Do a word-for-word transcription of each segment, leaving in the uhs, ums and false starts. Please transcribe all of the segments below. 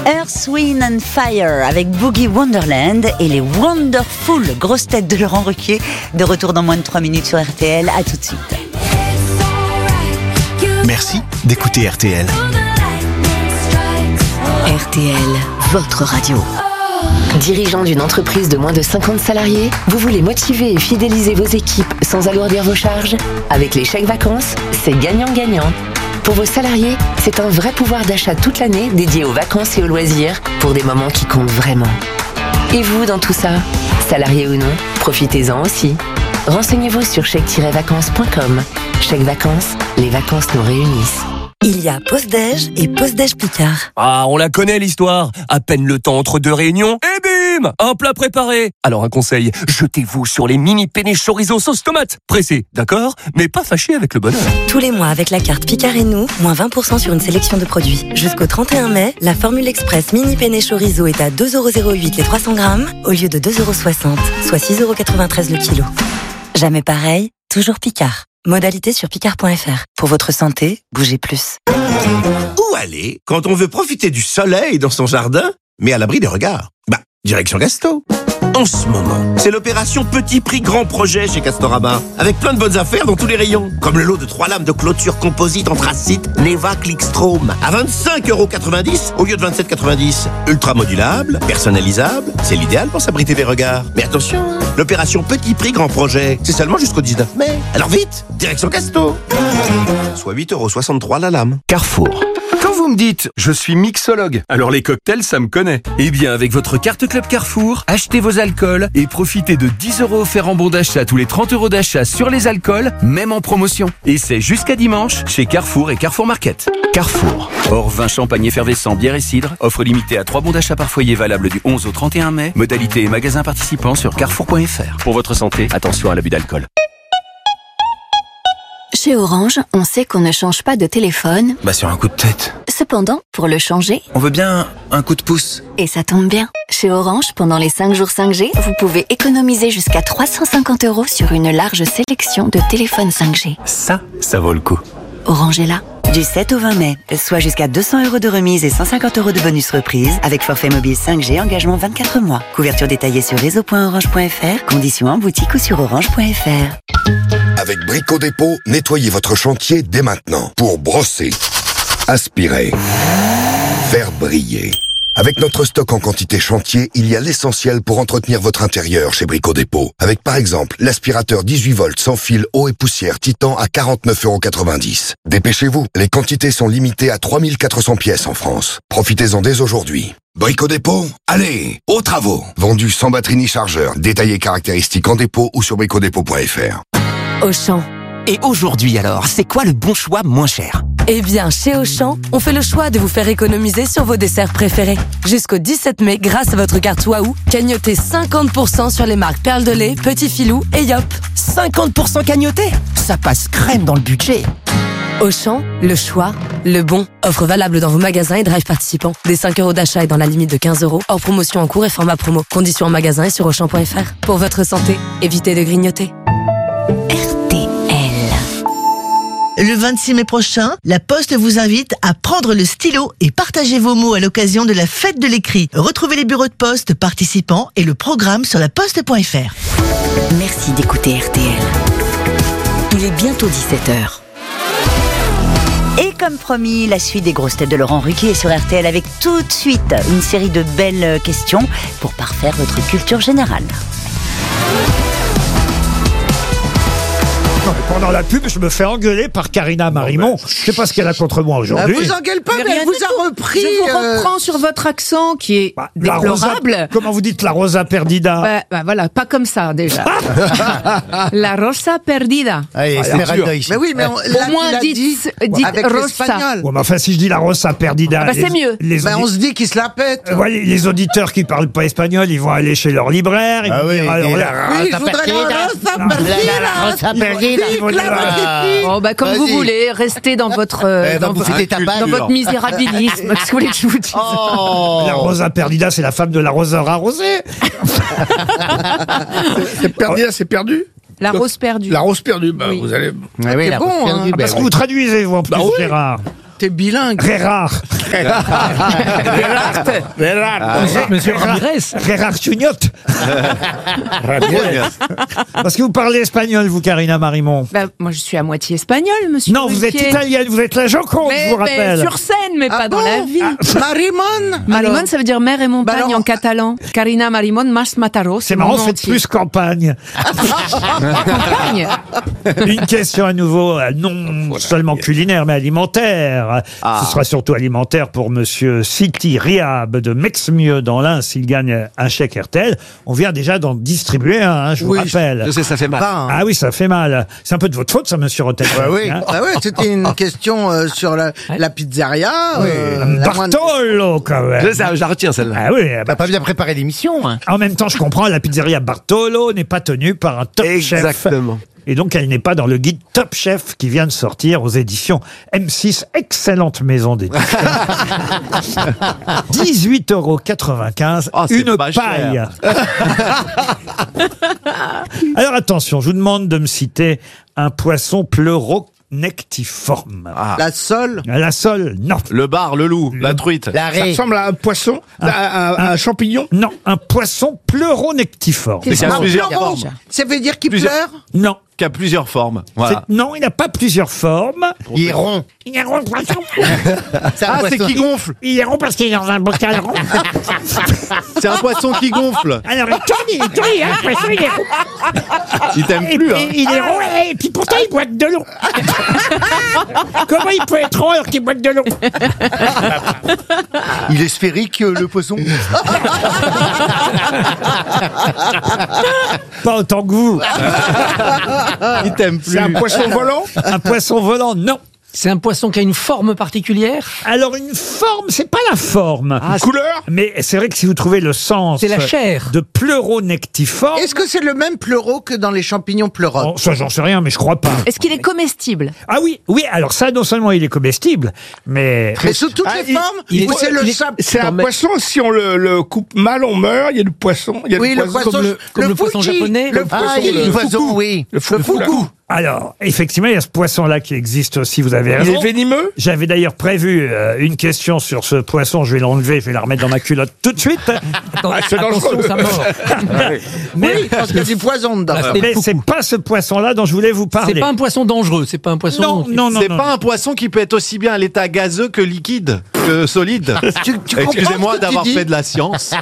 Earth, Wind and Fire avec Boogie Wonderland et les Wonderful grosses têtes de Laurent Ruquier. De retour dans moins de trois minutes sur R T L. À tout de suite. Merci d'écouter R T L. R T L, votre radio. Dirigeant d'une entreprise de moins de cinquante salariés, vous voulez motiver et fidéliser vos équipes sans alourdir vos charges ? Avec les chèques vacances, c'est gagnant-gagnant. Pour vos salariés, c'est un vrai pouvoir d'achat toute l'année dédié aux vacances et aux loisirs pour des moments qui comptent vraiment. Et vous, dans tout ça, salarié ou non, profitez-en aussi. Renseignez-vous sur chèque tiret vacances point com. Chèque vacances, les vacances nous réunissent. Il y a pause-déj et pause-déj Picard. Ah, on la connaît l'histoire. À peine le temps entre deux réunions, et bim, un plat préparé. Alors un conseil, jetez-vous sur les mini penne chorizo sauce tomate. Pressé, d'accord, mais pas fâché avec le bonheur. Tous les mois avec la carte Picard et nous, moins vingt pour cent sur une sélection de produits. Jusqu'au trente et un mai, la formule express mini penne chorizo est à deux euros zéro huit les trois cents grammes au lieu de deux euros soixante, soit six euros quatre-vingt-treize le kilo. Jamais pareil, toujours Picard. Modalité sur picard point f r. Pour votre santé, bougez plus. Où aller quand on veut profiter du soleil dans son jardin, mais à l'abri des regards? Bah, direction Gasto. En ce moment, c'est l'opération Petit Prix Grand Projet chez Castorama, avec plein de bonnes affaires dans tous les rayons. Comme le lot de trois lames de clôture composite anthracite Neva Clickstrom à vingt-cinq euros quatre-vingt-dix au lieu de vingt-sept euros quatre-vingt-dix. Ultra modulable, personnalisable, c'est l'idéal pour s'abriter des regards. Mais attention, l'opération Petit Prix Grand Projet, c'est seulement jusqu'au dix-neuf mai. Alors vite, direction Casto. Soit huit euros soixante-trois la lame. Carrefour. Quand vous me dites « je suis mixologue », alors les cocktails, ça me connaît. Eh bien, avec votre carte Club Carrefour, achetez vos alcools et profitez de dix euros offerts en bon d'achat tous les trente euros d'achat sur les alcools, même en promotion. Et c'est jusqu'à dimanche chez Carrefour et Carrefour Market. Carrefour. Hors vin, champagne effervescent, bière et cidre. Offre limitée à trois bons d'achat par foyer valable du onze au trente et un mai. Modalité et magasins participants sur carrefour point f r. Pour votre santé, attention à l'abus d'alcool. Chez Orange, on sait qu'on ne change pas de téléphone. Bah sur un coup de tête. Cependant, pour le changer, on veut bien un coup de pouce. Et ça tombe bien. Chez Orange, pendant les cinq jours cinq G, vous pouvez économiser jusqu'à trois cent cinquante euros sur une large sélection de téléphones cinq G. Ça, ça vaut le coup. Orange est là. Du sept au vingt mai, soit jusqu'à deux cents euros de remise et cent cinquante euros de bonus reprise avec forfait mobile cinq G, engagement vingt-quatre mois. Couverture détaillée sur réseau point orange point f r, conditions en boutique ou sur orange point f r. Avec Brico Dépôt, nettoyez votre chantier dès maintenant pour brosser, aspirer, faire briller. Avec notre stock en quantité chantier, il y a l'essentiel pour entretenir votre intérieur chez Brico Dépôt. Avec par exemple l'aspirateur dix-huit volts sans fil eau et poussière Titan à quarante-neuf euros quatre-vingt-dix. Dépêchez-vous, les quantités sont limitées à trois mille quatre cents pièces en France. Profitez-en dès aujourd'hui. Brico Dépôt, allez, aux travaux. Vendu sans batterie ni chargeur, détaillé caractéristiques en dépôt ou sur brico dépôt point f r. Auchan. Et aujourd'hui alors, c'est quoi le bon choix moins cher ? Eh bien, chez Auchan, on fait le choix de vous faire économiser sur vos desserts préférés. Jusqu'au dix-sept mai, grâce à votre carte Waouh, cagnotez cinquante pour cent sur les marques Perle de lait, Petit Filou et Yop. cinquante pour cent cagnoté ? Ça passe crème dans le budget. Auchan, le choix, le bon. Offre valable dans vos magasins et drive participants. Des cinq euros d'achat et dans la limite de quinze euros. Hors promotion en cours et format promo. Conditions en magasin et sur auchan point f r. Pour votre santé, évitez de grignoter. R T L. Le vingt-six mai prochain, La Poste vous invite à prendre le stylo et partager vos mots à l'occasion de la fête de l'écrit. Retrouvez les bureaux de poste participants et le programme sur la poste point f r. Merci d'écouter R T L. Il est bientôt dix-sept heures. Et comme promis, la suite des grosses têtes de Laurent Ruquier est sur R T L avec tout de suite une série de belles questions pour parfaire votre culture générale. Non, mais pendant la pub, je me fais engueuler par Karina Marimon. Je sais pas ce qu'elle a contre moi aujourd'hui. Elle vous engueule pas, mais, mais elle vous a repris. Je vous euh... reprends sur votre accent qui est bah, déplorable. Rosa, comment vous dites la Rosa Perdida? Bah, bah voilà, pas comme ça déjà. La Rosa Perdida. Allez, ah, mais oui, mais on, là, au moins dites, dit, dites avec Rosa. Ouais, mais enfin, si je dis la Rosa Perdida, ah bah, les, c'est mieux. Les bah, on se dit qu'ils se la pètent. Euh, ouais, les auditeurs qui parlent pas espagnol, ils vont aller chez leur libraire. Ils ah vont oui, dire, alors, la, oui, je voudrais la Rosa Perdida. La Rosa Perdida. Oh bah comme vous voulez, restez dans votre euh, dans, dans, votre, dans votre misérabilisme. Qu'est-ce que vous voulez que je vous dise? Oh. La Rosa Perdida, c'est la femme de l'arroseur arrosé. C'est Perdida, c'est perdu. La rose perdue. La rose perdue, bah oui. vous allez. Ah oui, c'est bon, hein. Ah, parce que vous traduisez, vous en plus, bah, oui. Gérard. t'es bilingue. Gérard. Gérard. Gérard. Monsieur Ramirez. Gérard Chuniot. Parce que vous parlez espagnol, vous, Karina Marimon. Bah, moi, je suis à moitié espagnole, monsieur. Non, vous êtes Ruquier. italienne, vous êtes la Joconde, mais, je vous rappelle. Mais sur scène, mais Ah pas bon dans la vie. Ah, Marimon. Marimon, Alors. ça veut dire mer et montagne Bah alors- en catalan. Karina Marimon, Mas Mataro. C'est marrant, faites plus campagne. campagne. Une question à nouveau, euh, non seulement culinaire, mais alimentaire. Ah. Ce sera surtout alimentaire pour monsieur Siti Riab de Mexmieux dans l'Ain, s'il gagne un chèque R T L. On vient déjà d'en distribuer un, hein, je vous Oui, rappelle. je sais, ça fait mal. Pas, hein. Ah oui, ça fait mal. C'est un peu de votre faute, ça, monsieur Rottenberg. Ah oui, hein. ah ouais, c'était une question euh, sur la, la pizzeria. euh, la moindre- Bartolo, quand même. Je, sais, je la retiens, celle-là. Ah oui, bah, T'as pas bien préparé l'émission, hein. en même temps, je comprends, la pizzeria Bartolo n'est pas tenue par un top chef. Exactement. Et donc, elle n'est pas dans le guide Top Chef qui vient de sortir aux éditions M six. Excellente maison d'édition. dix-huit euros quatre-vingt-quinze. Oh, c'est une pas paille. cher. Alors, attention, je vous demande de me citer un poisson pleuronectiforme. Ah. La sole. La sole, non. Le bar, le loup, la truite. La Ça raie. ressemble à un poisson, Ah. à, à- à un champignon. Non, un poisson pleuronectiforme. Mais il y a Un plusieurs pleuron. formes. Ça veut dire qu'il Plusieurs- pleure. Non. Qui a plusieurs formes. Voilà. C'est- Non, il n'a pas plusieurs formes. Il est rond. Il est rond, le poisson. C'est un Ah, c'est poisson. qui gonfle. Il est rond parce qu'il est dans un bocal rond. C'est un poisson qui gonfle. Alors, il tourne, il tourne, il a le poisson, il est rond. Il t'aime Et plus, puis, hein. il est rond, et puis pourtant, il boite de l'eau. Comment il peut être rond alors qu'il boite de l'eau? Il est sphérique, euh, le poisson. Pas autant que vous. Il t'aime plus. C'est un poisson volant. Un poisson volant, non. C'est un poisson qui a une forme particulière. Alors, une forme, c'est pas la forme. Une couleur. Mais c'est vrai que si vous trouvez le sens C'est la chair. de pleuronectiforme, Est-ce que c'est le même pleuro que dans les champignons pleurotes? oh, ça j'en sais rien, mais je crois pas. Est-ce qu'il est comestible? Ah oui, oui, alors ça, non seulement il est comestible, mais... Mais sous toutes Ah, les il- formes. il est- Ou c'est le il est- sable. C'est un Non, mais- poisson, si on le, le coupe mal, on meurt. Il y a du poisson. Il y a Oui, du le poisson. poisson, comme le- comme le poisson fuji, japonais. Le Ah, fuji, il est le poisson, oui. Le fou- Le fugu. Alors, effectivement, il y a ce poisson-là qui existe aussi, vous avez Il raison. est venimeux. J'avais d'ailleurs prévu euh, une question sur ce poisson, je vais l'enlever, je vais la remettre dans ma culotte tout de suite. Attends, Ah, c'est attention, dangereux. ça mord. Mais, Oui, parce qu'il y a du poison dedans. Là, mais c'est pas ce poisson-là dont je voulais vous parler. C'est pas un poisson dangereux, c'est pas un poisson. Non, non, non. C'est non. pas un poisson qui peut être aussi bien à l'état gazeux que liquide, que solide. Tu- tu comprends Excusez-moi ce que tu d'avoir dis fait de la science.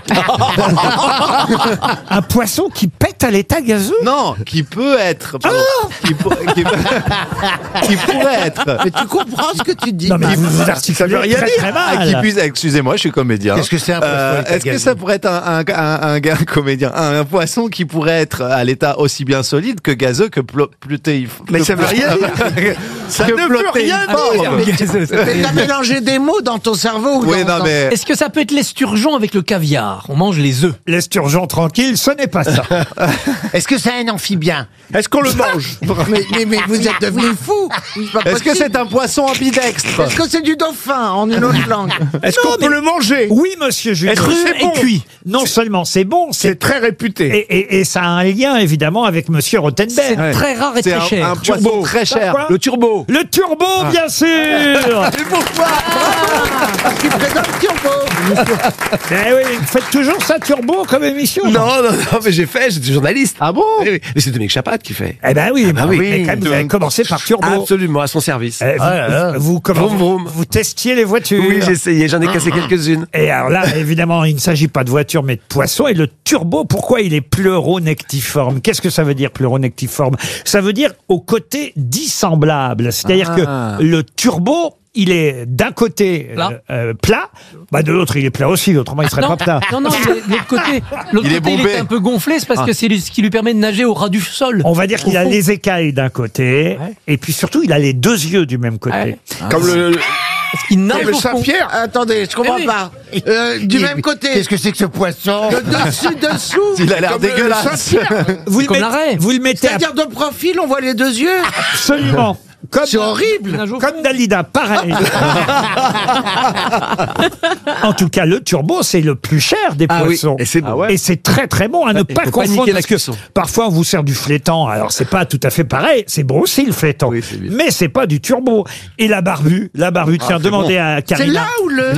Un poisson qui pète à l'état gazeux. Non, qui peut être. pardon, qui, pour- qui peut- qui pourrait être. Mais tu comprends ce que tu dis. Non, mais Bah, vous vous articulez rien très, dire. très Ah, mal. qui puisse, excusez-moi, je suis comédien. Qu'est-ce que c'est un poisson à l'état Est-ce que gazeux ça pourrait être un, un, un, un gars comédien, un, un poisson qui pourrait être à l'état aussi bien solide que gazeux que plutéiforme. Mais ça veut rien dire. Ça ne veut rien dire. Mais t'as mélangé des mots dans ton cerveau. ou Oui, dans- non, dans- mais. Est-ce que ça peut être l'esturgeon avec le caviar? On mange les œufs. L'esturgeon tranquille, ce n'est pas ça. Est-ce que c'est un amphibien? Est-ce qu'on le mange? Mais, mais, mais vous êtes devenus fous. C'est pas Est-ce que possible. c'est un poisson ambidextre? Est-ce que c'est du dauphin en une autre langue? Est-ce qu'on peut le manger? Oui, monsieur Julien. Est-ce que c'est bon? Et cuit. Non seulement c'est bon, C'est c'est très réputé. et, et, et ça a un lien évidemment avec monsieur C'est Rottenberg. très rare et C'est très un, cher. un poisson Turbo. très cher. Quoi Le turbo. Le turbo, bien sûr. Mais pourquoi? Parce qu'il présente turbo. Eh oui, vous faites toujours ça turbo comme émission. Non, non, non, mais j'ai fait, j'étais journaliste. Ah bon? Oui, oui. Mais c'est Dominique Chapat qui fait. Eh ben oui, bah oui. mais quand même, vous avez commencé par turbo. Absolument, à son service. Eh, vous, Ah là là. vous, comment, Vroom, vroom. vous testiez les voitures. Oui, j'ai essayé, j'en ai cassé quelques-unes. Et alors là, évidemment, il ne s'agit pas de voiture, mais de poisson. Et le turbo, pourquoi il est pleuronectiforme? Qu'est-ce que ça veut dire, pleuronectiforme? Ça veut dire au côté dissemblable. C'est-à-dire Ah. que le turbo, il est d'un côté Plat. euh, euh, plat, bah de l'autre il est plat aussi, autrement il serait non, pas plat. non, non, il est- de l'autre côté, l'autre Il est côté, il bombé. est un peu gonflé, c'est parce Ah. que c'est lui- ce qui lui permet de nager au ras du sol. On va dire qu'il Au a fond. les écailles d'un côté, Ouais. et puis surtout il a les deux yeux du même côté. Ouais. Comme le, Parce qu'il nage le au fond. Saint-Pierre. Attendez, je comprends Eh oui. pas. Euh, du Il- même côté. Qu'est-ce que c'est que ce poisson? Le dessus, dessous. Il a l'air Comme le dégueulasse. Saint-Pierre. Vous, le comme mettez- l'arrêt. vous le mettez C'est-à-dire de profil, on voit les deux yeux. absolument Comme, C'est horrible. Comme Dalida, pareil. En tout cas, le turbo, c'est le plus cher des Ah oui, poissons. et c'est bon. Ah ouais. Et c'est très très bon à ne Il pas faut pas confondre. niquer la Parce que cuisson. parfois, on vous sert du flétan. Alors, c'est pas tout à fait pareil. C'est bon aussi, le flétan. Mais c'est pas du turbo. Et la barbue, la barbue, tiens, c'est demandez bon. à C'est Karina. là où le.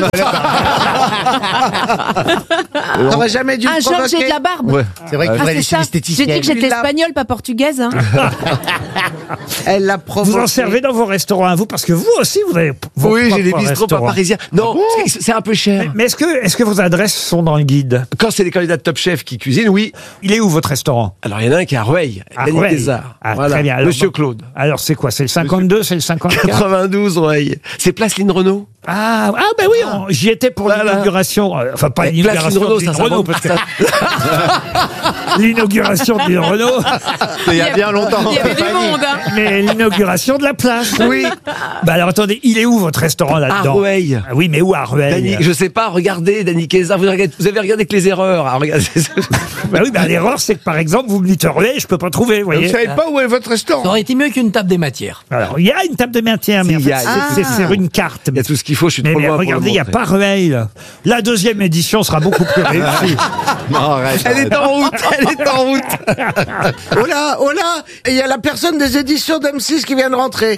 T'aurais jamais dû Ah, me Georges, provoquer. j'ai de la barbe. Ouais. C'est vrai qu'il Ah, faudrait c'est aller chez ça. l'esthéticienne. J'ai dit que j'étais Il l'a- espagnole, pas portugaise. Hein. Elle l'a provoqué. Vous en servez dans vos restaurants à vous parce que vous aussi, vous avez vos Oui, j'ai des propres bistrots pas restaurants. parisiens. Non, parce que c'est un peu cher. Mais est-ce que, est-ce que vos adresses sont dans le guide? Quand c'est les candidats de Top Chef qui cuisinent, oui. Il est où votre restaurant? Alors, il y en a un qui est à Rueil, À Denis Rueil. Guézard. Ah, Voilà. très bien. Alors, Monsieur bon. Claude. Alors c'est quoi? C'est le cinquante-deux, c'est le cinquante-quatre? quatre-vingt-douze, Rueil. C'est Place Lynn Renault. Ah, ah ben oui, on- j'y étais pour Voilà. l'inauguration. euh, Enfin, pas Place l'inauguration Lynn Renault, de ça, Lynn ça Renault, remonte. parce que l'inauguration de Lynn Renault, Il y a bien longtemps. Il y avait du monde. Hein. mais l'inauguration de la place. Oui. Bah alors attendez, il est où votre restaurant À là-dedans? Rueil. Ah oui, mais où à Rueil? Dany, je sais pas, regardez, Dany Guézard, vous, regardez- vous avez regardé que les erreurs. Ah, regardez. Bah oui, bah l'erreur c'est que par exemple, vous me dites Rueil, je peux pas trouver, vous Vous voyez. savez pas où est votre Ça restaurant? aurait été mieux qu'une table des matières. Alors, il y a une table de maintien, mais Si, en il y fait, a- c'est- c'est sur une carte. Il y a tout ce qu'il faut, je suis Mais, trop mais loin pour le regardez, il n'y a montrer. pas Rueil. là. La deuxième édition sera beaucoup plus réussie. Non, arrête, Elle est arrête. en route, elle est en route. Oh là, oh là, il y a la personne des éditions d'M six qui vient de rentrer.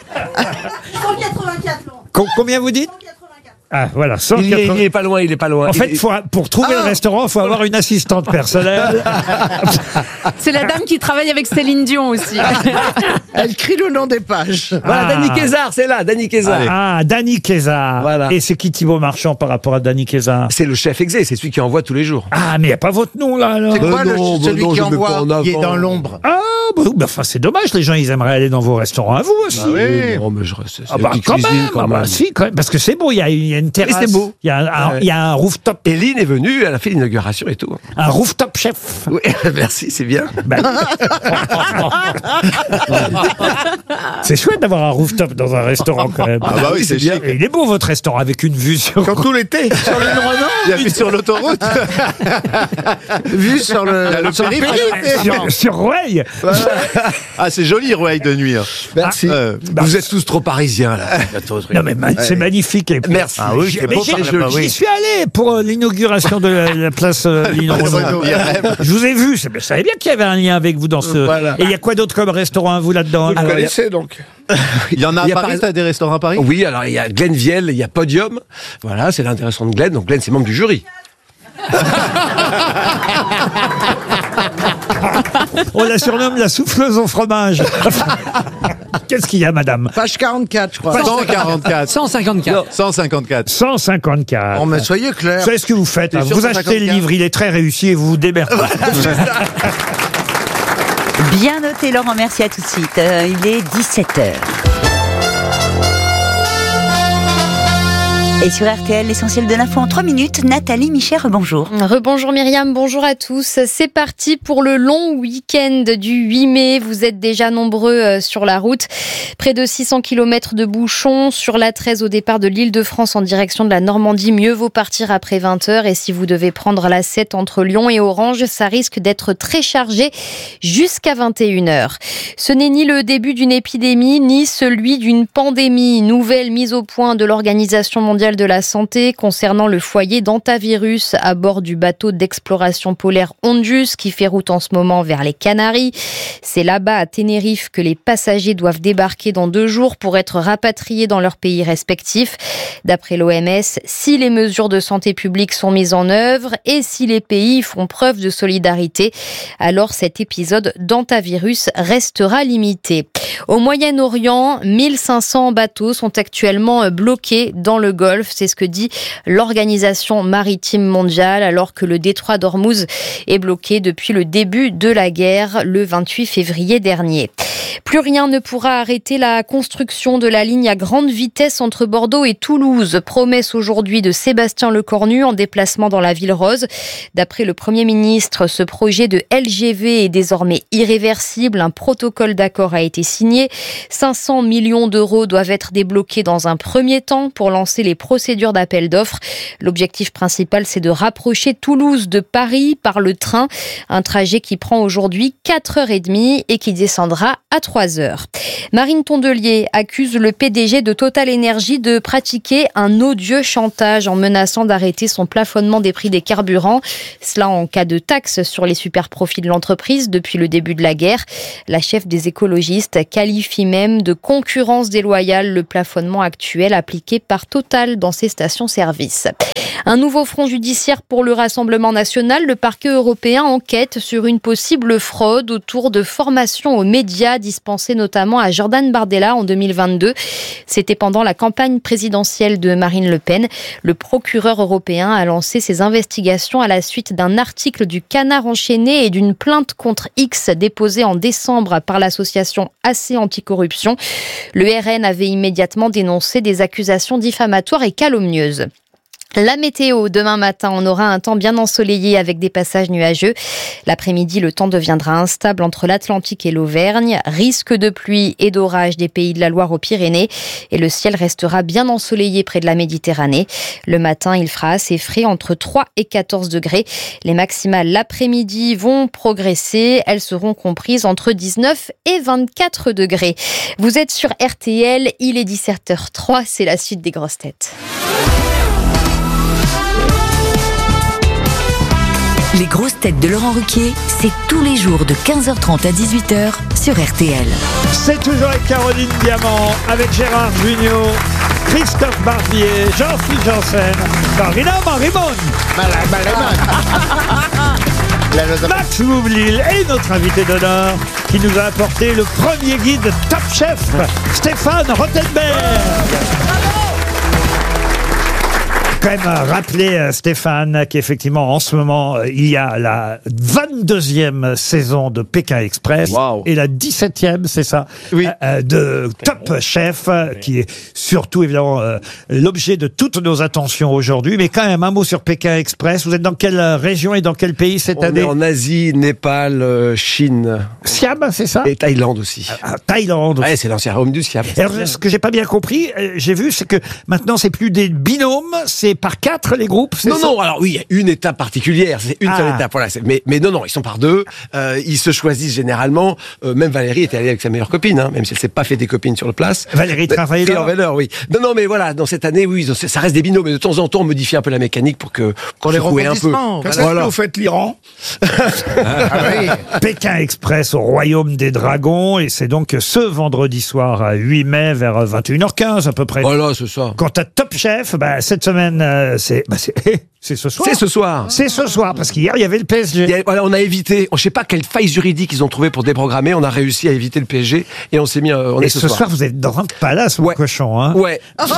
Com- combien vous dites? Ah, voilà, Il, est, il cent quatre-vingts. est pas loin, il est pas loin. En fait, Il est- faut, pour trouver Ah. le restaurant, il faut avoir une assistante personnelle. C'est la dame qui travaille avec Céline Dion aussi. Elle crie le nom des pages. Voilà, Ah. Dany Guézard, c'est là, Dany Guézard. Ah, Dany Guézard. Voilà. Et c'est qui Thibaut Marchand par rapport à Dany Guézard? C'est le chef exé, c'est celui qui envoie tous les jours. Ah, mais il n'y a pas votre nom là alors. C'est quoi Euh, le- non, bah celui non, qui je mets envoie pas en Qui est avant. dans l'ombre. Ah, bah, bah, enfin, c'est dommage, les gens ils aimeraient aller dans vos restaurants à vous aussi. Ah oui. Non, mais je reste. Ah bah, quand même, ah bah, si, quand même, parce que c'est beau, il y, a une- il y a une terrasse, c'est beau. il y a un, un- Ouais. il y a un rooftop, Et Lynn est venue, elle a fait l'inauguration et tout. un rooftop chef. Oui, merci, c'est bien. Ben- c'est chouette d'avoir un rooftop dans un restaurant quand même. Ah bah oui, c'est bien. chic. Et il est beau votre restaurant avec une vue sur. Quand tout l'été. Sur le Il y a vu sur l'autoroute. Vu sur le, Il y a le sur le périple. périple. sur, sur Rueil. Ah, c'est joli, Rueil de nuit. hein. Merci. Euh, Vous êtes tous trop parisiens, là. Non mais ma- c'est magnifique. Et- Merci. Ah oui, J'y- c'est mais beau, j'y- par je- là-bas, J'y suis allé pour euh, l'inauguration de la, la place euh, Lynn Renault. Je vous ai vu, c'est- je savais bien qu'il y avait un lien avec vous dans ce. Voilà. Et il y a quoi d'autre comme restaurant à vous là-dedans? Vous alors connaissez donc. Il y en a à Il y a Paris, par- t'as des restaurants à Paris? Oui, alors il y a Glenviel, il y a Podium. Voilà, c'est l'intéressant de Glenn. Donc Glenn, c'est membre du jury. On la surnomme la souffleuse au fromage. Qu'est-ce qu'il y a, madame? Page quarante-quatre, je crois. cent quarante-quatre. cent cinquante-quatre. cent cinquante-quatre. cent cinquante-quatre. Oh, mais soyez clair. Vous savez ce que vous faites, T'es hein, sûr vous que achetez le cent cinquante-quatre? livre, il est très réussi et vous vous démerdez. Bien noté, Laurent, merci, à tout de suite. Euh, il est dix-sept heures. Et sur R T L, l'essentiel de l'info en trois minutes, Nathalie Michel, bonjour. Rebonjour Myriam, bonjour à tous. C'est parti pour le long week-end du huit mai. Vous êtes déjà nombreux sur la route. Près de six cents kilomètres de bouchons sur l'A treize au départ de l'Île-de-France en direction de la Normandie. Mieux vaut partir après vingt heures. Et si vous devez prendre l'A sept entre Lyon et Orange, ça risque d'être très chargé jusqu'à vingt et une heures. Ce n'est ni le début d'une épidémie, ni celui d'une pandémie. Nouvelle mise au point de l'Organisation mondiale de la santé concernant le foyer d'hantavirus à bord du bateau d'exploration polaire Ondus qui fait route en ce moment vers les Canaries. C'est là-bas à Tenerife que les passagers doivent débarquer dans deux jours pour être rapatriés dans leurs pays respectifs. D'après l'O M S, si les mesures de santé publique sont mises en œuvre et si les pays font preuve de solidarité, alors cet épisode d'hantavirus restera limité. Au Moyen-Orient, mille cinq cents bateaux sont actuellement bloqués dans le Golfe. C'est ce que dit l'Organisation maritime mondiale, alors que le détroit d'Ormuz est bloqué depuis le début de la guerre, le vingt-huit février dernier. Plus rien ne pourra arrêter la construction de la ligne à grande vitesse entre Bordeaux et Toulouse. Promesse aujourd'hui de Sébastien Lecornu en déplacement dans la Ville Rose. D'après le Premier ministre, ce projet de L G V est désormais irréversible. Un protocole d'accord a été signé. cinq cents millions d'euros doivent être débloqués dans un premier temps pour lancer les procédures d'appel d'offres. L'objectif principal, c'est de rapprocher Toulouse de Paris par le train. Un trajet qui prend aujourd'hui quatre heures trente et qui descendra à trois heures. Marine Tondelier accuse le P D G de Total Energy de pratiquer un odieux chantage en menaçant d'arrêter son plafonnement des prix des carburants. Cela en cas de taxes sur les superprofits de l'entreprise depuis le début de la guerre. La chef des écologistes qualifie même de concurrence déloyale le plafonnement actuel appliqué par Total dans ses stations-service. Un nouveau front judiciaire pour le Rassemblement national. Le parquet européen enquête sur une possible fraude autour de formations aux médias dispensées notamment à Jordan Bardella en deux mille vingt-deux. C'était pendant la campagne présidentielle de Marine Le Pen. Le procureur européen a lancé ses investigations à la suite d'un article du Canard enchaîné et d'une plainte contre X déposée en décembre par l'association A C Anticorruption. Le R N avait immédiatement dénoncé des accusations diffamatoires et calomnieuses. La météo, demain matin, on aura un temps bien ensoleillé avec des passages nuageux. L'après-midi, le temps deviendra instable entre l'Atlantique et l'Auvergne. Risque de pluie et d'orage des Pays de la Loire aux Pyrénées. Et le ciel restera bien ensoleillé près de la Méditerranée. Le matin, il fera assez frais entre trois et quatorze degrés. Les maximales l'après-midi vont progresser. Elles seront comprises entre dix-neuf et vingt-quatre degrés. Vous êtes sur R T L, il est dix-sept heures trois, c'est la suite des grosses têtes. Les grosses têtes de Laurent Ruquier, c'est tous les jours de quinze heures trente à dix-huit heures sur R T L. C'est toujours avec Caroline Diamant, avec Gérard Jugnot, Christophe Barbier, Jean-Philippe Janssen, Marina Marimon, Max Boublil et notre invité d'honneur qui nous a apporté le premier guide Top Chef, Stéphane Rothenberg. Quand même rappeler euh, Stéphane qu'effectivement en ce moment euh, il y a la vingt-deuxième saison de Pékin Express. Wow. Et la dix-septième, c'est ça, oui. euh, de Top Chef, euh, qui est surtout évidemment euh, l'objet de toutes nos attentions aujourd'hui. Mais quand même un mot sur Pékin Express. Vous êtes dans quelle région et dans quel pays cette On année? est en Asie, Népal, euh, Chine. Siam, c'est ça? Et Thaïlande aussi. Ah, Thaïlande. Ouais, c'est l'ancien royaume du Siam. Alors, ce que j'ai pas bien compris, euh, j'ai vu, c'est que maintenant c'est plus des binômes, c'est par quatre les groupes. Non, ça non. Alors oui, il y a une étape particulière. C'est une ah. seule étape. Voilà. Mais, mais non, non, ils sont par deux. Euh, ils se choisissent généralement. Euh, même Valérie était allée avec sa meilleure copine, hein, même si elle s'est pas fait des copines sur le place. Valérie Trierweiler. oui. Non, non, mais voilà. Dans cette année, oui, ça reste des binômes. Mais de temps en temps, on modifie un peu la mécanique pour que qu'on les revoie un peu. Qu'est-ce que vous faites l'Iran? Ah oui. Pékin Express au Royaume des Dragons, et c'est donc ce vendredi soir à huit mai vers vingt et une heures quinze à peu près. Voilà, c'est ça. Quant à Top Chef, bah, cette semaine, euh, c'est, bah, c'est, c'est ce soir. C'est ce soir. C'est ce soir, parce qu'hier, il y avait le P S G. Il y a, voilà, on a évité, on ne sait pas quelle faille juridique ils ont trouvé pour déprogrammer, on a réussi à éviter le P S G, et on s'est mis, euh, on et est ce, ce soir. soir, vous êtes dans un palace, mon ouais. cochon, hein. Ouais.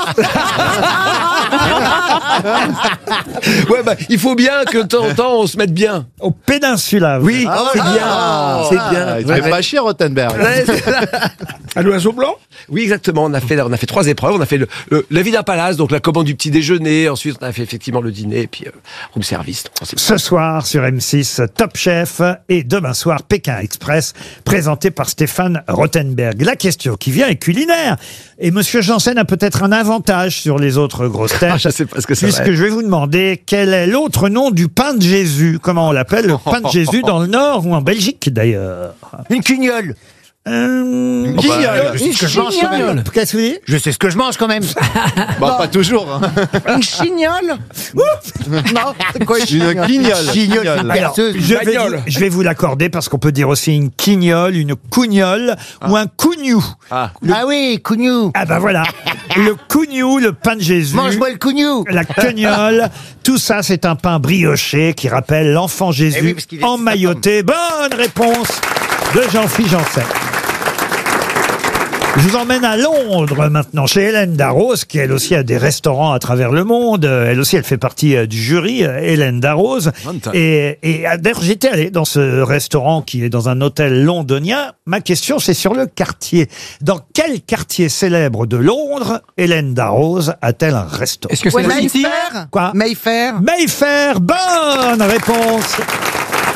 ouais, bah, il faut bien que de temps en temps, on se mette bien. Au Péninsula. Oui, ah, c'est, ah, bien. Ah, c'est ah, bien. Il fait pas chier, Rothenberg. À l'oiseau blanc? Oui, exactement. On a fait, on a fait trois épreuves. On a fait le, le, la vie d'un palace, donc la commande du petit déjeuner. Ensuite, on a fait effectivement le dîner, et puis euh, room service. Ce soir sur M six, Top Chef, et demain soir, Pékin Express, présenté par Stéphane Rothenberg. La question qui vient est culinaire. Et Monsieur Janssen a peut-être un avantage sur les autres grosses têtes. Ah, je sais pas ce que c'est. Puisque vrai. Je vais vous demander quel est l'autre nom du pain de Jésus. Comment on l'appelle, le pain de Jésus dans le Nord ou en Belgique d'ailleurs? Une quignole. Euh, une quignole. Je sais ce que je mange quand même. Qu'est-ce que vous dites? Je sais ce que je mange quand même. Bah, pas toujours. Hein. Une chignole. Non, c'est quoi une chignole? Une quignole. Chignole, Alors, je, vais vous, je vais vous l'accorder parce qu'on peut dire aussi une quignole, une cougnole ah. ou un cougnou. Ah, le... ah oui, cougnou. Ah ben voilà. Le cougnou, le pain de Jésus. Mange-moi le cougnou. La quignole. Tout ça, c'est un pain brioché qui rappelle l'enfant Jésus oui, emmailloté. Bonne réponse de Jean-Philippe Janssen. Je vous emmène à Londres maintenant, chez Hélène Darroze, qui elle aussi a des restaurants à travers le monde. Elle aussi, elle fait partie du jury, Hélène Darroze. Et, et d'ailleurs, j'étais allé dans ce restaurant qui est dans un hôtel londonien. Ma question, c'est sur le quartier. Dans quel quartier célèbre de Londres Hélène Darroze a-t-elle un restaurant? Est-ce que c'est ouais, Mayfair? Quoi? Mayfair. Mayfair, bonne réponse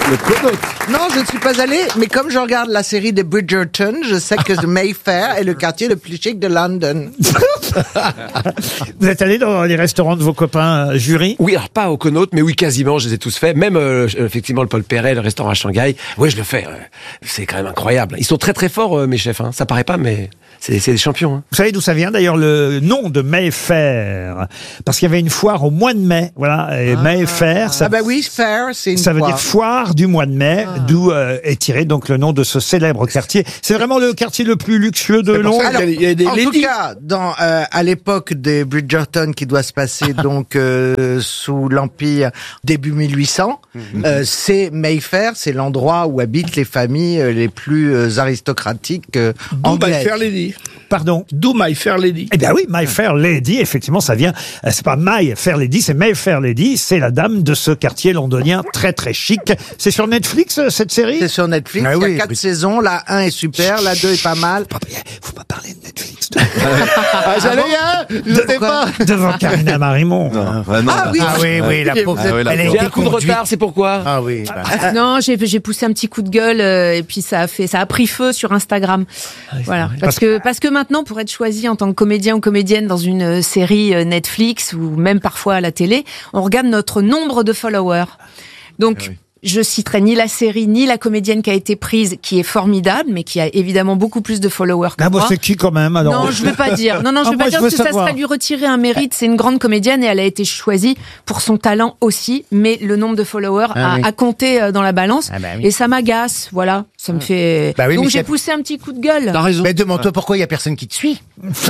Le Connaught. Non, je ne suis pas allé, mais comme je regarde la série de Bridgerton, je sais que Mayfair est le quartier le plus chic de London. Vous êtes allé dans les restaurants de vos copains euh, jury? Oui, alors pas au Connaught, mais oui, quasiment, je les ai tous faits. Même, euh, effectivement, le Paul Perret, le restaurant à Shanghai. Oui, je le fais. euh, C'est quand même incroyable. Ils sont très très forts, euh, mes chefs. Hein. Ça paraît pas, mais c'est c'est des champions. Hein. Vous savez d'où ça vient d'ailleurs le nom de Mayfair? Parce qu'il y avait une foire au mois de mai. Voilà, et Mayfair, ça, Ah bah oui, fair, c'est une ça veut foire. dire foire du mois de mai, d'où euh, est tiré donc le nom de ce célèbre quartier. C'est vraiment le quartier le plus luxueux de Londres. Alors, en tout cas, dans, euh, à l'époque des Bridgerton qui doit se passer donc euh, sous l'Empire début mille huit cents, euh, c'est Mayfair, c'est l'endroit où habitent les familles euh, les plus euh, aristocratiques euh, D'où My anglaises. Fair Lady. Pardon. D'où My Fair Lady. Eh bien oui, My Fair Lady, effectivement, ça vient. euh, C'est pas My Fair Lady, c'est May Fair Lady. C'est la dame de ce quartier londonien très très chic. C'est sur Netflix euh, cette série? C'est sur Netflix. Ah il y oui, a quatre mais- saisons. La un est super, la deux est pas mal. Faut pas parler de Netflix. Ah, j'allais, hein Je sais pas. Devant Karina Marimont. Ah oui, ah oui, oui, la pauvre. Ah oui, la elle a pauvre. été J'ai un coup de conduite. retard, c'est pourquoi? Ah oui. bah. Non, j'ai j'ai poussé un petit coup de gueule euh, et puis ça a fait ça a pris feu sur Instagram. Voilà, parce que parce que maintenant pour être choisi en tant que comédien ou comédienne dans une euh, série euh, Netflix ou même parfois à la télé, on regarde notre nombre de followers. Donc je citerai ni la série ni la comédienne qui a été prise, qui est formidable, mais qui a évidemment beaucoup plus de followers que Ah bon, moi. c'est qui quand même alors? Non, je veux pas dire. Non, non, je Ah, veux moi, pas dire je veux que ça savoir. serait lui retirer un mérite. C'est une grande comédienne et elle a été choisie pour son talent aussi. Mais le nombre de followers Ah a, oui. a compté euh, dans la balance. Ah bah oui. Et ça m'agace. Voilà. Ça me fait. Bah oui, Donc mais j'ai c'est- poussé un petit coup de gueule. T'as raison. Mais demande-toi pourquoi il y a personne qui te suit.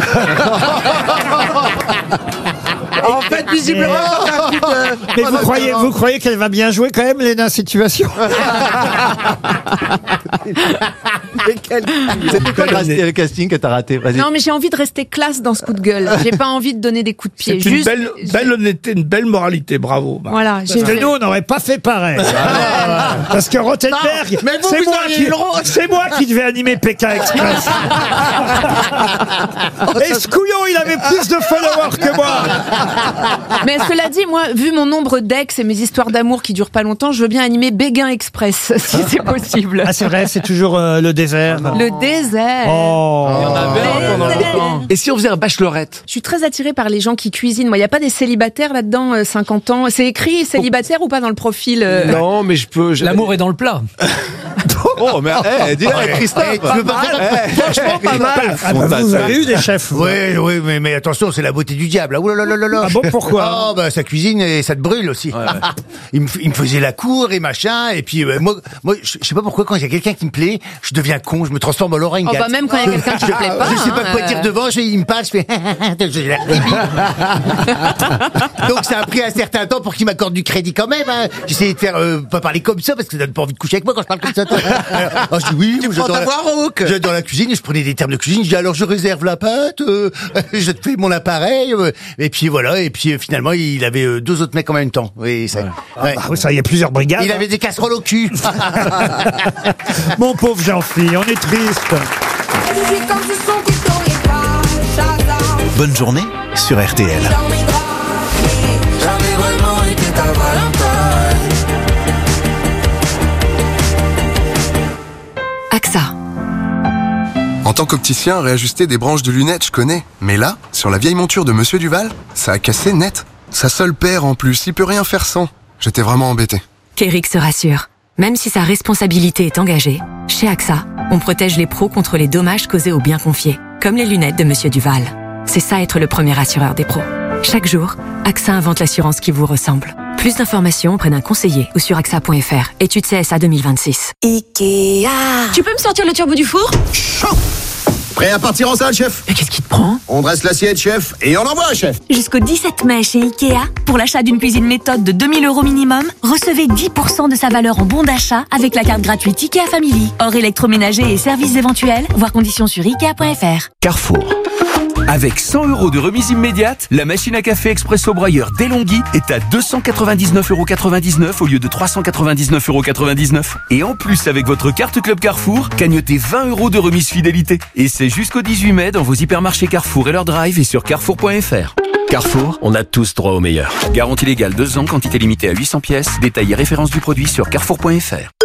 En fait, visiblement, c'est un coup de- Mais vous croyez, vous croyez qu'elle va bien jouer quand même, Léna Situation? C'était quoi le le casting que t'as raté? Vas-y. Non, mais j'ai envie de rester classe dans ce coup de gueule. J'ai pas envie de donner des coups de pied. C'est une Juste. belle, belle honnêteté, une belle moralité, bravo. Marc. Voilà. Parce j'ai que nous, on n'aurait pas fait pareil. Parce que Rothenberg, Non, mais vous, c'est vous moi, auriez qui- eu le rôle. c'est moi qui devais animer Pékin Express. Et ce couillon, il avait plus de followers que moi. Mais cela dit, moi, vu mon nombre d'ex et mes histoires d'amour qui durent pas longtemps, je veux bien animer Béguin Express, si c'est possible. Ah, c'est vrai, c'est toujours euh, le désert. Le désert. Oh. Il y en avait un pendant longtemps. Et si on faisait un bachelorette? Je suis très attirée par les gens qui cuisinent. Moi, il n'y a pas des célibataires là-dedans, euh, cinquante ans. C'est écrit célibataire ou pas dans le profil euh Non, mais je peux. je- L'amour est dans le plat. Oh, mais eh, dis-le, Christophe. Tu veux pas faire- Franchement, pas mal. Ah, bah, vous avez eu des chefs. vous. Oui, oui, mais, mais attention, c'est la beauté du diable. Ah, oulalalala. Ah bon, pourquoi? Oh, bah, ça cuisine et ça te brûle aussi. il, me, f- il me faisait la cour et machin, et puis euh, moi, moi, je je sais pas pourquoi quand il y a quelqu'un qui me plaît, je deviens con, je me transforme en Laurent Oh, bah, même quand il y a quelqu'un qui ne plaît pas. Je sais pas hein, quoi dire euh, devant, je, il me parle, je fais j'ai l'air débile. Donc ça a pris un certain temps pour qu'il m'accorde du crédit quand même. Hein. J'essayais de faire euh, pas parler comme ça parce que ça donne pas envie de coucher avec moi quand je parle comme ça. toi. Alors, alors, je dis oui, Tu j'adore prends ta la- voix rauque. j'adore la cuisine, je prenais des termes de cuisine, je dis alors je réserve la pâte, euh, je te fais mon appareil, euh, et puis voilà, et puis euh, finalement il avait euh, deux autres mecs en même temps. Oui, ça, ouais. Ah oui, ça, il y a plusieurs brigades. Il avait des casseroles au cul. Mon pauvre Jean-Philippe, on est triste. Bonne journée sur R T L. AXA. En tant qu'opticien, réajuster des branches de lunettes, je connais. Mais là, sur la vieille monture de Monsieur Duval, ça a cassé net. Sa seule paire en plus, il peut rien faire sans. J'étais vraiment embêté. Kéric se rassure. Même si sa responsabilité est engagée, chez AXA, on protège les pros contre les dommages causés aux biens confiés, comme les lunettes de Monsieur Duval. C'est ça être le premier assureur des pros. Chaque jour, AXA invente l'assurance qui vous ressemble. Plus d'informations auprès d'un conseiller ou sur A X A point F R. Étude C S A deux mille vingt-six. Ikea. Tu peux me sortir le turbo du four? Prêt à partir en salle, chef? Mais qu'est-ce qui te prend? On dresse l'assiette, chef, et on envoie, chef. Jusqu'au dix-sept mai chez Ikea, pour l'achat d'une cuisine méthode de deux mille euros minimum, recevez dix pour cent de sa valeur en bon d'achat avec la carte gratuite Ikea Family. Hors électroménager et services éventuels, voir conditions sur Ikea point F R. Carrefour. Avec cent euros de remise immédiate, la machine à café Expresso Broyeur DeLonghi est à deux cent quatre-vingt-dix-neuf euros quatre-vingt-dix-neuf au lieu de trois cent quatre-vingt-dix-neuf euros quatre-vingt-dix-neuf. Et en plus, avec votre carte Club Carrefour, cagnotez vingt euros de remise fidélité. Et c'est jusqu'au dix-huit mai dans vos hypermarchés Carrefour et leur drive et sur carrefour point F R. Carrefour, on a tous droit au meilleur. Garantie légale deux ans, quantité limitée à huit cents pièces. Détails et références du produit sur carrefour point f r.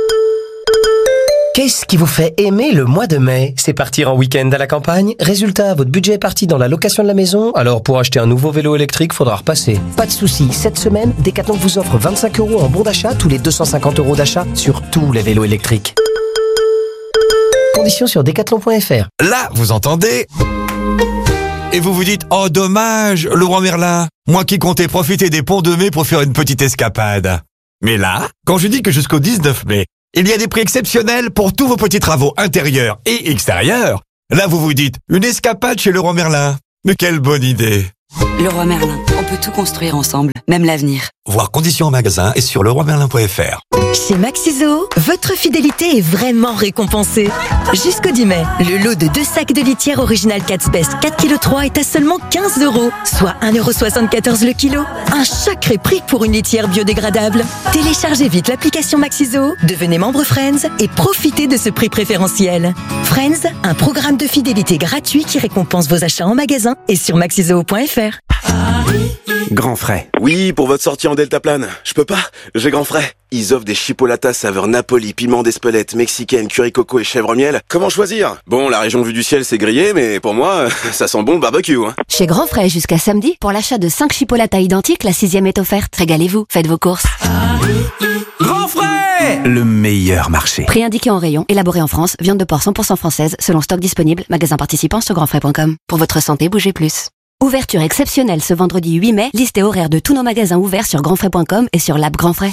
Qu'est-ce qui vous fait aimer le mois de mai? C'est partir en week-end à la campagne? Résultat, votre budget est parti dans la location de la maison? Alors pour acheter un nouveau vélo électrique, faudra repasser. Pas de souci, cette semaine, Decathlon vous offre vingt-cinq euros en bon d'achat tous les deux cent cinquante euros d'achat sur tous les vélos électriques. Conditions sur decathlon point f r. Là, vous entendez? Et vous vous dites, oh dommage, Laurent Merlin, moi qui comptais profiter des ponts de mai pour faire une petite escapade. Mais là, quand je dis que jusqu'au dix-neuf mai, il y a des prix exceptionnels pour tous vos petits travaux intérieurs et extérieurs, là vous vous dites, une escapade chez Leroy Merlin. Mais quelle bonne idée! Leroy Merlin, on peut tout construire ensemble, même l'avenir. Voir conditions en magasin et sur leroy merlin point f r. Chez Maxiso, votre fidélité est vraiment récompensée. Jusqu'au dix mai, le lot de deux sacs de litière original Cat's Best quatre virgule trois kilos est à seulement quinze euros, soit un euro soixante-quatorze le kilo. Un sacré prix pour une litière biodégradable. Téléchargez vite l'application Maxiso, devenez membre Friends et profitez de ce prix préférentiel. Friends, un programme de fidélité gratuit qui récompense vos achats en magasin et sur maxiso point f r. Grand Frais. Oui, pour votre sortie en deltaplane. Je peux pas, j'ai Grand Frais. Ils offrent des chipolatas saveur Napoli, piment d'Espelette, mexicaine, curry coco et chèvre miel. Comment choisir? Bon, la région vue du ciel c'est grillé, mais pour moi, ça sent bon le barbecue. Hein. Chez Grand Frais jusqu'à samedi, pour l'achat de cinq chipolatas identiques, la sixième est offerte. Régalez-vous, faites vos courses. Grand Frais, le meilleur marché. Prix indiqué en rayon, élaboré en France, viande de porc cent pour cent française, selon stock disponible, magasin participant sur grand frais point com. Pour votre santé, bougez plus. Ouverture exceptionnelle ce vendredi huit mai, liste et horaire de tous nos magasins ouverts sur grand frais point com et sur l'app Grand Frais.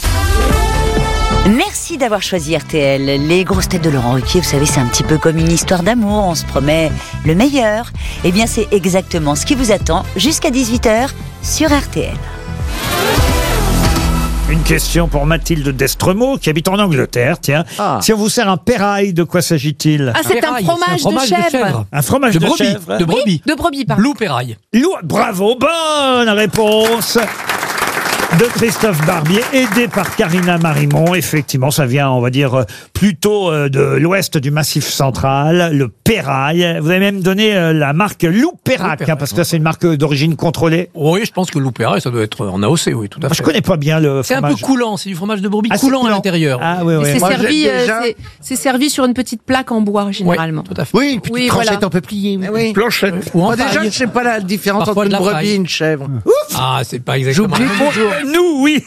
Merci d'avoir choisi R T L. Les grosses têtes de Laurent Ruquier, vous savez, c'est un petit peu comme une histoire d'amour, on se promet le meilleur. Eh bien, c'est exactement ce qui vous attend jusqu'à dix-huit heures sur R T L. Une question pour Mathilde Destremaux, qui habite en Angleterre, tiens. Ah. Si on vous sert un pérail, de quoi s'agit-il? Ah, c'est un, un fromage, fromage de, chèvre. de chèvre. Un fromage de, de chèvre. chèvre. De brebis. Oui, de brebis, pardon. Loup pérail. Loup, bravo, bonne réponse de Christophe Barbier, aidé par Karina Marimont. Effectivement, ça vient, on va dire, plutôt de l'ouest du Massif central, le pérail. Vous avez même donné la marque Loup Pérac, hein, parce que c'est une marque d'origine contrôlée. Oui, je pense que Loup Pérail, ça doit être en A O C, oui, tout à fait. Je connais pas bien le fromage. C'est un peu coulant, c'est du fromage de brebis ah, coulant, coulant à l'intérieur. Ah oui, oui. C'est Moi, servi, euh, déjà... c'est servi sur une petite plaque en bois, généralement. Oui, tout à fait. Oui, une petite oui, tranchette voilà. en peuplier. Oui. oui. Planchette. Ou en Moi, déjà, je sais pas la différence Parfois entre une de la brebis paille. et une chèvre. Ouf. Ah, c'est pas exactement J'oublie la même chose. Nous, oui.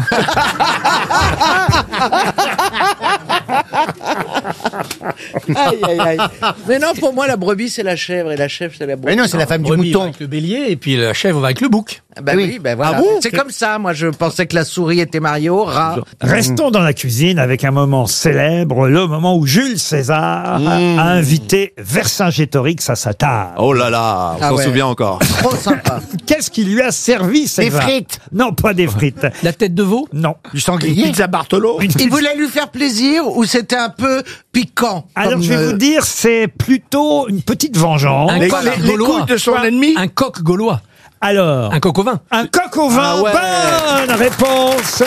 Aïe, aïe, aïe. Mais non, pour moi, la brebis, c'est la chèvre et la chèvre, c'est la brebis. Mais non, c'est la femme du Brebis mouton. avec le bélier et puis la chèvre va avec le bouc. Bah oui, ben voilà. Ah bon c'est comme ça. Moi, je pensais que la souris était mariée au rat. Restons dans la cuisine avec un moment célèbre, le moment où Jules César Mmh. a invité Vercingétorix à sa table. Oh là là, on Ah s'en ouais. souvient encore. Trop sympa. Qu'est-ce qui lui a servi, Des César? frites. Non, pas des frites. La tête de veau. Non. Du sanglier. Pizza Bartolo. Une Il petite- voulait lui faire plaisir ou c'était un peu piquant? Alors, comme, je vais euh, vous dire, c'est plutôt une petite vengeance. Un Les, coq les- les gaulois. couilles de son Quoi ennemi. Un coq gaulois. Alors, Un coq au vin. un coq au vin. Ah ouais. Bonne réponse.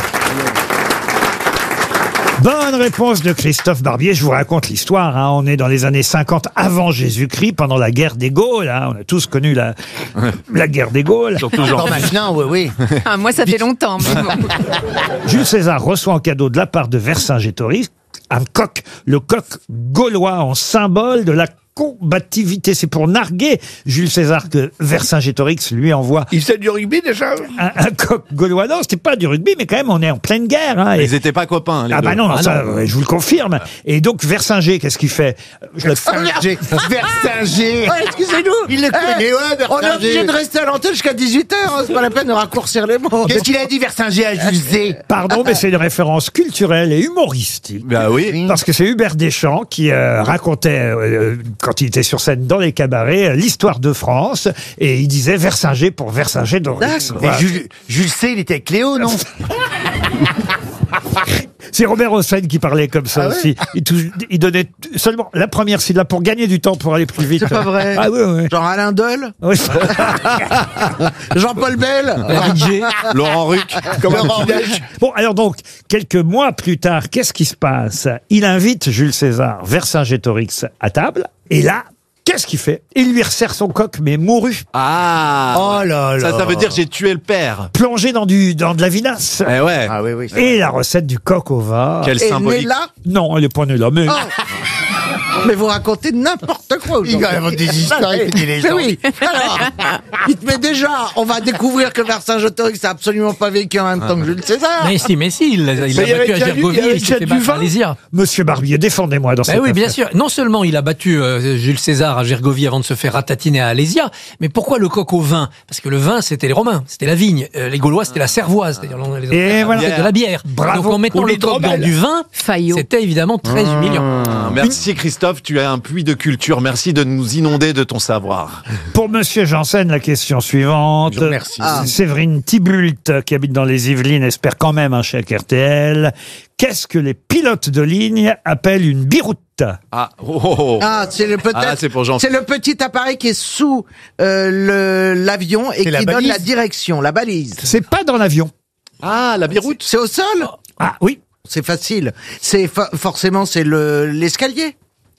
Bonne réponse de Christophe Barbier. Je vous raconte l'histoire. Hein. On est dans les années cinquante avant Jésus-Christ, pendant la guerre des Gaules. Hein. On a tous connu la, la guerre des Gaules. Surtout Jean. Encore maintenant, oui, oui. Ah, moi, ça fait longtemps. Mais bon. Jules César reçoit en cadeau de la part de Vercingétorix un coq, le coq gaulois en symbole de la combativité. C'est pour narguer Jules César que Vercingétorix lui envoie Il faisait du rugby déjà. un, un coq gaulois. Non, c'était pas du rugby, mais quand même, on est en pleine guerre. Hein, et- Ils étaient pas copains, les ah deux. bah non, Ah ça, non. ouais, je vous le confirme. Et donc Vercingé, qu'est-ce qu'il fait? Je le- Vercingé. Vercingé. Ouais, excusez-nous. Il le Eh, connaît, ouais, On est obligé Vercingé. de rester à l'antenne jusqu'à dix-huit heures. Hein. C'est pas la peine de raccourcir les mots. Qu'est-ce qu'il a dit, Vercingé, à Jules Zé? Pardon, mais c'est une référence culturelle et humoristique. Bah oui. Parce que c'est Hubert Deschamps qui euh, racontait, euh, quand il était sur scène dans les cabarets, euh, l'histoire de France. Et il disait Vercingé pour Vercingétorix. D'accord. Voilà. Et Jules, Jules C, il était avec Léo, non? C'est Robert Hossein qui parlait comme ça Ah ouais aussi. Il, tou- il donnait t- seulement la première syllabe pour gagner du temps pour aller plus vite. C'est pas vrai. Ah oui, oui. Genre Alain Dole, Oui. Jean-Paul Bell. Laurent Ruc. Comme un petit déj. Bon, alors donc, quelques mois plus tard, qu'est-ce qui se passe? Il invite Jules César Vercingétorix à table, et là, Qu'est-ce qu'il fait? Il lui resserre son coq, mais mouru. Ah. Oh là là. Ça, ça veut dire j'ai tué le père. Plongé dans du dans de la vinasse. Eh ouais. Ah oui, oui. c'est Et vrai. la recette du coq au vin. Quel Et symbolique. né là Non, elle est pas née là, mais... Oh. Mais vous racontez n'importe quoi aujourd'hui. Il invente des histoires, il fait des légendes. Mais oui. Alors, il te met déjà, on va découvrir que Vercingétorix n'a absolument pas vécu en même temps que Jules César. Mais si, mais si, il, a- il Mais a il y avait battu à déjà du- Gergovie, il y avait il s'est déjà fait du battre vin. à Alésia. Monsieur Barbier, défendez-moi dans Ben cette oui, bien affaire. sûr. Non seulement il a battu euh, Jules César à Gergovie avant de se faire ratatiner à Alésia, mais pourquoi le coq au vin? Parce que le vin, c'était les Romains, c'était la vigne. Euh, les Gaulois, c'était la cervoise, c'est-à-dire les autres, Et voilà. c'était de la bière. Bravo. Donc en mettant Ou le le coq dans dromel. du vin, Fayot. c'était évidemment très humiliant. Ah, merci Christophe, tu as un puits de culture. Merci de nous inonder de ton savoir. Pour Monsieur Janssen, la question suivante. Je vous remercie. Ah. Séverine Tibult, qui habite dans les Yvelines, espère quand même un chèque R T L. Qu'est-ce que les pilotes de ligne appellent une biroute? Ah, oh, oh, oh. Ah, c'est le peut-être. Ah, là, c'est pour Jean. C'est le petit appareil qui est sous euh, le l'avion et C'est qui la donne balise. la direction, la balise. C'est pas dans l'avion. Ah, la biroute. C'est au sol. Ah oui. C'est facile. C'est fo- forcément c'est le l'escalier.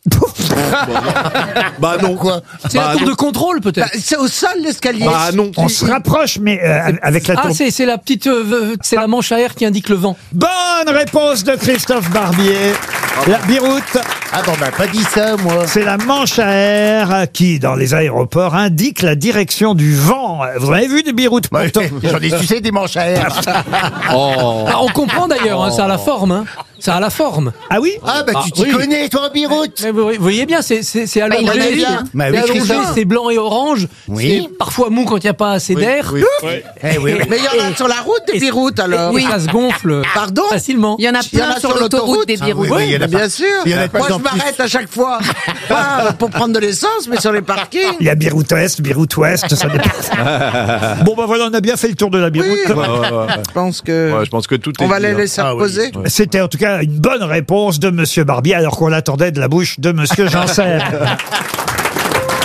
Bah non. Quoi? C'est Bah la tour non. de contrôle peut-être. Bah, c'est au sol l'escalier. Bah non. On se rapproche, mais euh, avec la Ah, tour. c'est c'est la petite, euh, c'est la manche à air qui indique le vent. Bonne réponse de Christophe Barbier. La biroute, Ah bon, on m'a pas dit ça, moi. c'est la manche à air qui, dans les aéroports, indique la direction du vent. Vous avez vu des biroutes Bah, pourtant J'en ai sucé des manches à air. Oh. Ah, on comprend d'ailleurs, hein, ça a la forme. Hein. Ça a la forme. Ah oui. Ah bah Ah, tu t'y oui. connais, toi, en biroute. Mais vous, vous voyez bien, c'est c'est c'est Bah, il allongé, connaît bien. c'est Bah c'est oui, allongé, Christophe. c'est blanc et orange. Oui. C'est parfois mou quand il n'y a pas assez d'air. Oui. Eh oui, oui. Mais il y en a sur la route des biroutes alors. Et ça se gonfle Pardon. facilement. Il y en a Il y en plein a sur sur l'autoroute des Ah biroutes. oui, oui, il y en a bien pas- sûr. il y en a de Moi plus je en plus. m'arrête à chaque fois. Pas pour prendre de l'essence, mais sur les parkings. Il y a biroute est, biroute ouest, ça dépend. Bon ben voilà, on a bien fait le tour de la biroute. Oui. Ouais, ouais, ouais. Je pense que Ouais, je pense que tout est on va dit, les hein. laisser Ah oui. reposer. C'était en tout cas une bonne réponse de Monsieur Barbier, alors qu'on l'attendait de la bouche de Monsieur Janssen.